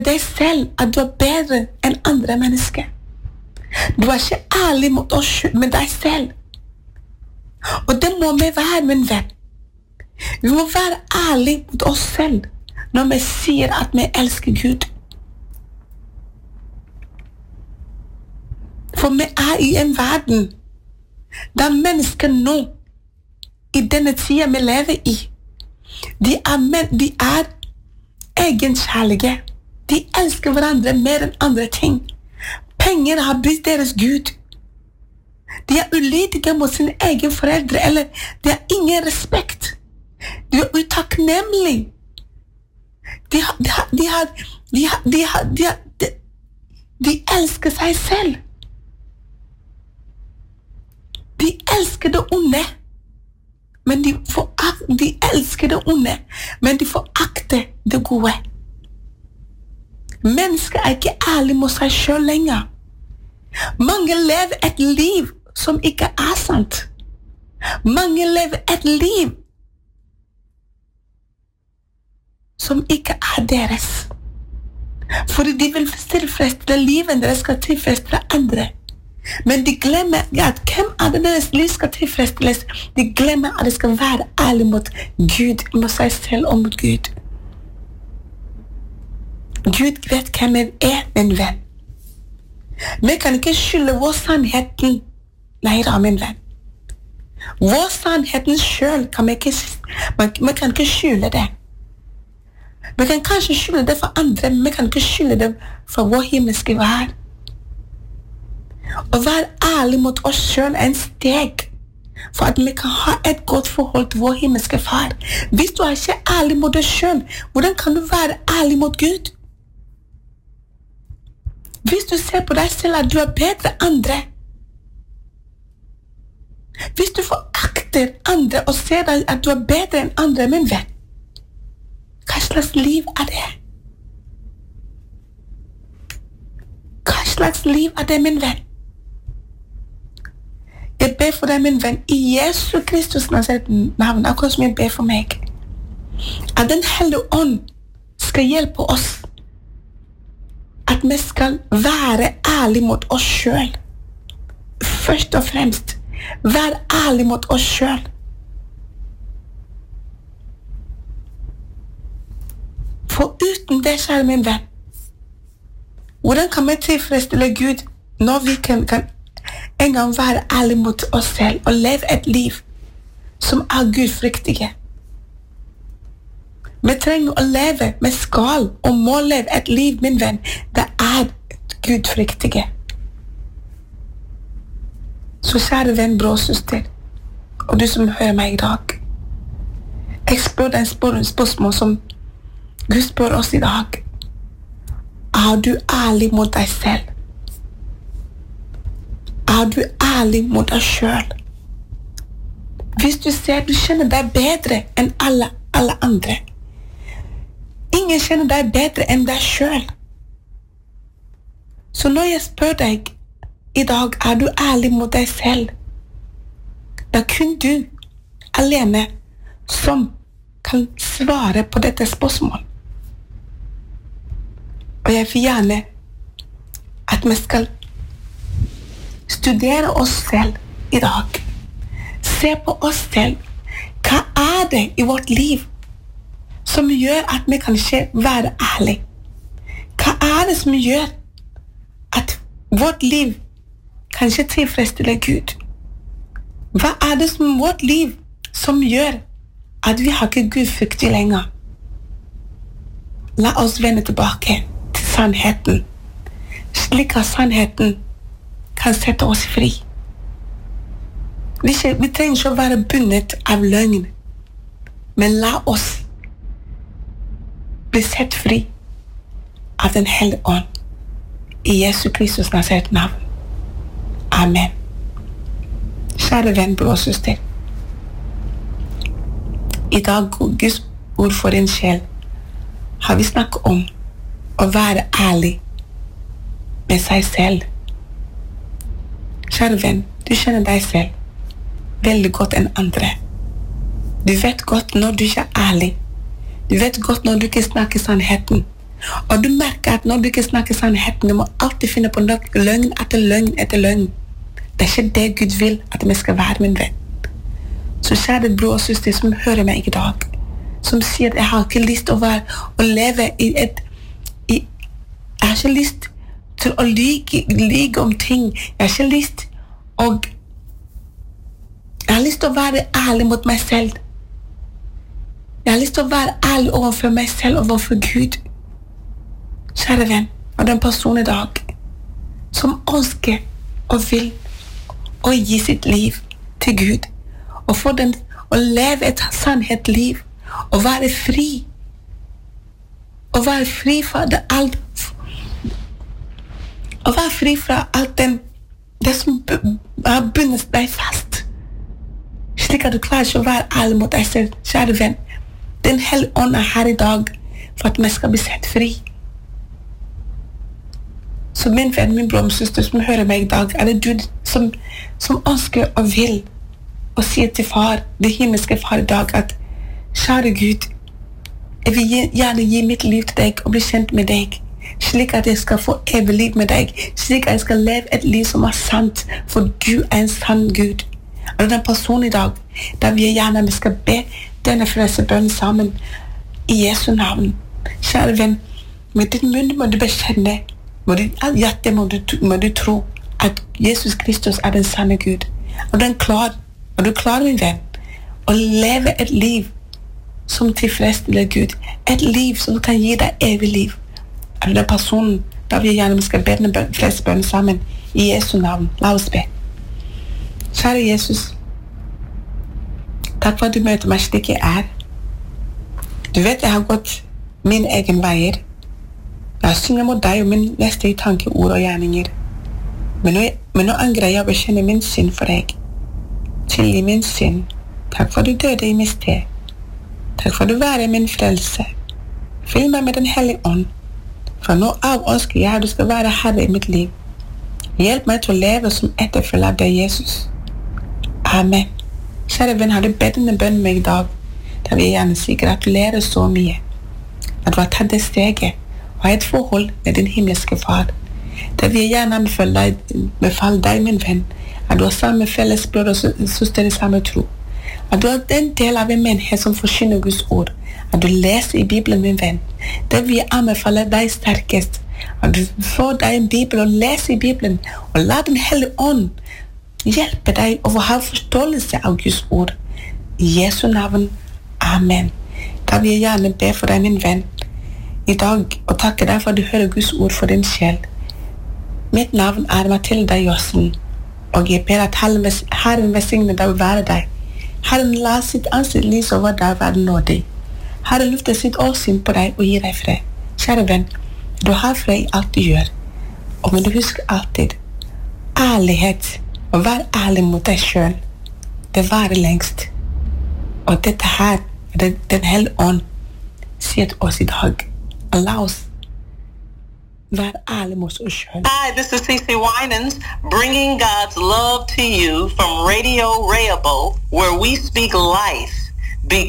deg selv at du bedre enn andre mennesker. Du ikke ærlig mot oss, med deg selv. Og det må vi være, min venn. Vi må være ærlige mot oss selv når vi sier at vi elsker Gud. For vi i en verden der mennesker nå, i denne tiden vi lever i, de egenkjærlige. De elsker hverandre mer enn andre ting. Penger har blitt deres Gud. De ulydige mot sine egen foreldre, eller de har ingen respekt. De utakknemlige. De elsker seg selv. De elsker det onde. Men de elsker det onde, men de forakter det gode. Mennesker ikke ærlige mot seg selv lenger. Mange lever et liv som ikke sant. Mange lever et liv som ikke deres. Fordi de vil tilfredsstille livet deres skal tilfredsstille andre. Men de glemmer at hvem det deres liv skal tilfredsstilles. De glemmer at det skal være ærlig mot Gud, mot seg selv og mot Gud. Gud vet hvem vi min venn. Vi kan ikke skylde vår sannheten. Nei da, min venn. Vår sannheten selv kan vi kan ikke skylde det. Vi kan kanskje skylde det for andre, men vi kan ikke skylde det for vår himmelske vær. Å være ærlig mot oss selv en steg for at vi kan ha et godt forhold til vår himmelske far. Hvis du ikke ærlig mot deg selv, hvordan kan du være ærlig mot Gud? Hvis du ser på deg selv at du bedre enn andre, hvis du forakter andre og ser deg at du bedre enn andre, min venn, hva slags liv det? Hva slags liv det, min venn? Jeg ber for deg, min venn, i Jesu Kristus navn, akkurat som jeg ber for meg, at den hellige ånd skal hjelpe oss, at vi skal være ærlige mot oss selv. Først og fremst, være ærlige mot oss selv. For uten det, kjære min venn, hvordan kan vi tilfredsstille Gud når vi kan en gang være ærlig mot oss selv og leve et liv som gudfryktige? Vi trenger å leve med skal og må leve et liv, min venn, det gudfryktige. Så kjære venn, bror, søster, og du som hører meg i dag, jeg spør deg spørsmål som Gud spør oss i dag. Du ærlig mot deg selv? Du ærlig mot deg selv? Hvis du ser du kjenner deg bedre enn alle andre, ingen kjenner deg bedre enn deg selv. Så når jeg spør deg i dag, du ærlig mot deg selv? Da kun du alene som kan svare på dette spørsmålet. Og jeg vil gjerne at vi skal studere oss selv i dag. Se på oss selv. Hva det i vårt liv som gjør at vi kan ikke være ærlige? Hva det som gjør at vårt liv kan ikke tilfredsstille Gud? Hva det som vårt liv som gjør at vi har ikke gudfryktig lenger? La oss vende tilbake til sannheten, slik at sannheten kan sette oss fri. Vi trenger ikke å være bundet av løgn, men la oss bli sett fri av den hellige ånd i Jesu Kristus Nazaret navn. Amen. Kjære venn, bror og søster, i dag Guds ord for en sjel har vi snakket om å være ærlig med seg selv. Kjære venn, du kjenner deg selv veldig godt enn andre. Du vet godt når du ikke ærlig. Du vet godt når du ikke snakker sannheten. Og du merker at når du ikke snakker sannheten, du må alltid finne på noe løgn etter løgn etter løgn. Det er ikke det Gud vil at vi skal være, min venn. Så kjære bror og søster som hører meg i dag, som sier at jeg har ikke lyst til å leve i et jeg har ikke lyst til å lyge om ting. Jeg har ikke lyst jeg har lyst til å være ærlig mot meg selv. Jeg har lyst til å være ærlig overfor meg selv og overfor Gud. Kjære venn, og den person i dag som ønsker og vil å gi sitt liv til Gud og få den å leve et sannhetsliv og være fri fra det alt og være fri fra alt det som har bundet deg fast, slik at du klarer ikke å være ærlig mot deg selv. Kjære venn, Den hellige ånd er her i dag for at vi skal bli sett fri. Så min venn, min bror, min søster som hører meg i dag, er det du som ønsker og vil og sier til far, det himmelske far i dag, at kjære Gud, jeg vil gjerne gi mitt liv til deg og bli kjent med deg, slik at jeg skal få evig liv med deg, slik at jeg skal leve et liv som er sant, for du er en sann Gud. Og den personen i dag, der vi gjerne vi skal be denne frelsebønnen sammen i Jesu navn. Kjære venn, med din munn må du bekjenne, med ditt hjerte må du tro at Jesus Kristus er den sanne Gud. Og du er klar, min venn, å leve et liv som tilfredsstiller Gud. Et liv som kan gi deg evig liv. Er du den personen der vi gjerne skal be denne frelsebønnen sammen i Jesu navn? La oss be. Kjære Jesus, takk for at du møter meg slik jeg er. Du vet jeg har gått min egen veier. Jeg synger mot deg og min neste i tanke, ord og gjerninger. Men nå angrer jeg å bekjenne min synd for deg. Tilgi min synd. Takk for at du døde i mitt sted. Takk for at du være min frelse. Fyll meg med den hellige ånd. For nå av ønsker jeg at du skal være herre i mitt liv. Hjelp meg til å leve som etterfølger av deg, Jesus. Amen. Kjære venn, har du bedt denne bønnen med i dag? Da vil jeg gjerne si gratulerer så mye. At du har tatt det steget og har et forhold med din himmelske far. Da vil jeg gjerne befale deg, min venn, at du har samme felles brød og søster i samme tro. At du er den del av en menighet som forkynner Guds ord. At du leser i Bibelen, min venn. Da vil jeg anbefale deg sterkest. At du får deg en Bibel og leser i Bibelen. Og la den hellige ånd hjelpe deg å ha forståelse av Guds ord. I Jesu navn. Amen. Da vil jeg gjerne be for deg, min venn, i dag, og takke deg for at du hører Guds ord for din sjel. Mitt navn er Mathilda Jossen, og jeg ber at Herren velsigne deg og være deg. Herren la sitt ansikt lys over deg og være nådig. Herren løfter sitt åsyn på deg og gir deg fred. Kjære venn, du har fred i alt du gjør, og men du husker alltid ærlighet, og vær ærlig mot deg selv. Det varer lengst. Og dette her, den hellige ånd, sier til oss i dag. La oss være ærlig mot oss selv. Hi, this is CeCe Winans, bringing God's love to you from Radio Rehoboth, where we speak life